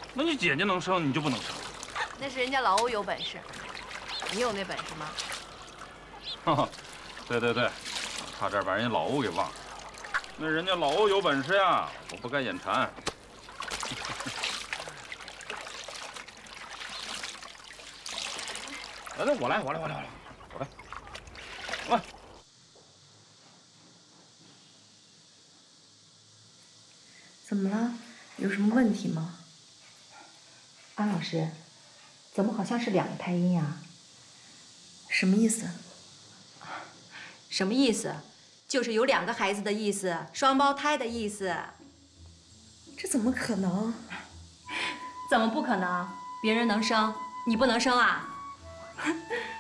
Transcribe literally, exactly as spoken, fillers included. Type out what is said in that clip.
那你姐姐能生，你就不能生？ 那是人家老欧有本事，你有那本事吗？ 哈哈，对对对，差点把人家老欧给忘了。那人家老欧有本事呀，我不该眼馋。来来，我来，我来，我来，我来，我来，来。 怎么了？有什么问题吗？安老师，怎么好像是两个胎音呀？什么意思？ 什么意思？就是有两个孩子的意思，双胞胎的意思。 这怎么可能？ 怎么不可能？别人能生，你不能生啊？